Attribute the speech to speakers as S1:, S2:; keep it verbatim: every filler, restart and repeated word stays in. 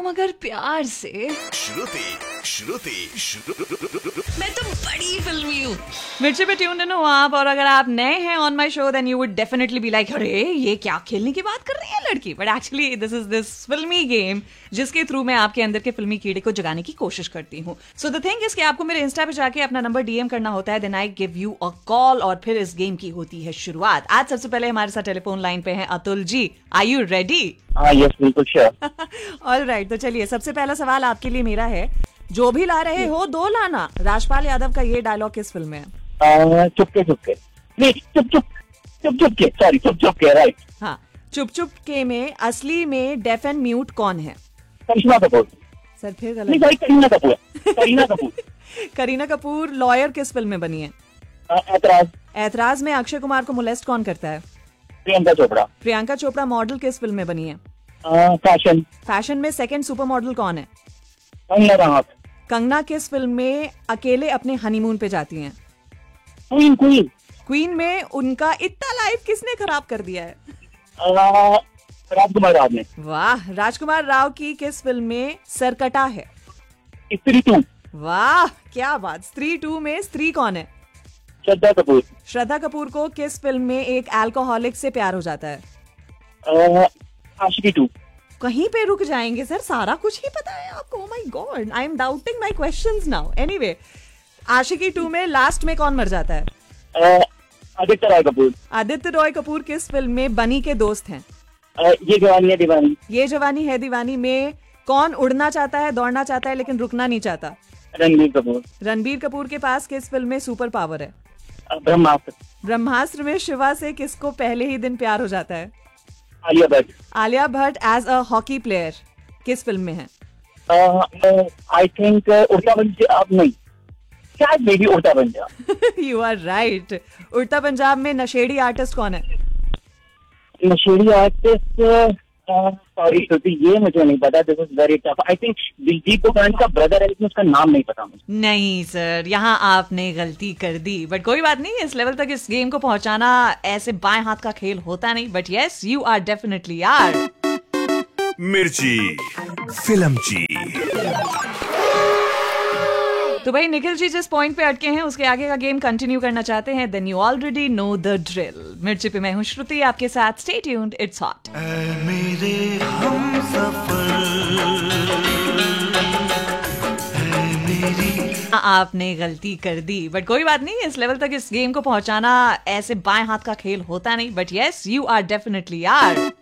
S1: मगर प्यार से।
S2: श्रुति श्रुति श्रुति
S1: मैं तो बड़ी फिल्मी हूँ। मिर्ची पे ट्यून्ड इन हो आप, और अगर आप नए हैं on my show then you would definitely be like, अरे ये क्या खेलने की बात कर रही है लड़की। But actually this is this फिल्मी गेम जिसके थ्रू मैं आपके अंदर के फिल्मी कीड़े को जगाने की कोशिश करती हूँ। सो द थिंग इज कि आपको मेरे इंस्टा पे जाके अपना नंबर डीएम करना होता है, then I give you a call और फिर इस गेम की होती है शुरुआत। आज सबसे पहले हमारे साथ टेलीफोन लाइन पे हैं Atul ji. Are you ready?
S3: हाँ यस बिल्कुल श्योर।
S1: ऑल राइट, तो चलिए सबसे पहला सवाल आपके लिए मेरा है, जो भी ला रहे हो दो लाना। राजपाल यादव का ये डायलॉग किस फिल्म में है?
S3: चुपके चुपके नहीं चुप चुप चुप चुप के सॉरी चुप चुप के राइट।
S1: हाँ, चुप चुप के में असली में डेफ एंड म्यूट कौन है?
S3: करिश्मा कपूर।
S1: सर फिर
S3: नहीं
S1: गलत।
S3: सॉरी करीना कपूर करीना कपूर।
S1: करीना कपूर लॉयर किस फिल्म में बनी है?
S3: ऐतराज।
S1: ऐतराज में अक्षय कुमार को मोलेस्ट कौन करता है?
S3: प्रियंका चोपड़ा।
S1: प्रियंका चोपड़ा मॉडल किस फिल्म में बनी है?
S3: फैशन।
S1: फैशन में सेकंड सुपर मॉडल कौन है?
S3: कंगना रनौत।
S1: कंगना किस फिल्म में अकेले अपने हनीमून पे जाती हैं?
S3: Queen queen.
S1: क्वीन में उनका इतना लाइफ किसने खराब कर दिया है?
S3: राजकुमार राव ने।
S1: वाह। राजकुमार राव की किस फिल्म में सरकटा है?
S3: स्त्री टू।
S1: वाह क्या बात। स्त्री टू में स्त्री कौन है?
S3: श्रद्धा कपूर।
S1: श्रद्धा कपूर को किस फिल्म में एक अल्कोहलिक से प्यार हो जाता है?
S3: आशिकी टू।
S1: कहीं पे रुक जाएंगे सर, सारा कुछ ही पता है आपको। Oh my God, I am doubting my questions now. Anyway, Aashiqui to में लास्ट में कौन मर जाता है?
S3: आदित्य रॉय कपूर।
S1: आदित्य रॉय कपूर किस फिल्म में बनी के दोस्त हैं?
S3: ये जवानी है दीवानी।
S1: ये जवानी है दीवानी में कौन उड़ना चाहता है, दौड़ना चाहता है लेकिन रुकना नहीं चाहता?
S3: रणबीर कपूर।
S1: रणबीर कपूर के पास किस फिल्म में सुपर पावर है?
S3: ब्रह्मास्त्र।
S1: ब्रह्मास्त्र में शिवा से किसको पहले ही दिन प्यार हो जाता है?
S3: Alia Bhatt.
S1: Alia Bhatt as a hockey player किस फिल्म में है?
S3: आई थिंक उड़ता पंजाब नहीं शायद मे बी उड़ता पंजाब।
S1: You are right. उड़ता पंजाब में नशेड़ी आर्टिस्ट कौन है?
S3: नशेड़ी आर्टिस्ट सॉरी श्रुति ये मुझे नहीं पता। This is very tough. I think Diljit Dosanjh का ब्रदर है लेकिन उसका नाम नहीं पता मुझे।
S1: नहीं सर, यहाँ आपने गलती कर दी। बट कोई बात नहीं, इस लेवल तक इस गेम को पहुंचाना ऐसे बाएं हाथ का खेल होता नहीं। But yes you are definitely यार
S2: मिर्ची फिल्मची।
S1: तो भाई निखिल जी जिस पॉइंट पे अटके हैं उसके आगे का गेम कंटिन्यू करना चाहते हैं then you already know the drill. मिर्ची पे मैं हूँ श्रुति आपके साथ। Stay tuned, it's hot.
S4: मेरे हमसफर है मेरी।
S1: आपने गलती कर दी। बट कोई बात नहीं, इस लेवल तक इस गेम को पहुंचाना ऐसे बाएं हाथ का खेल होता नहीं। But yes you are definitely यार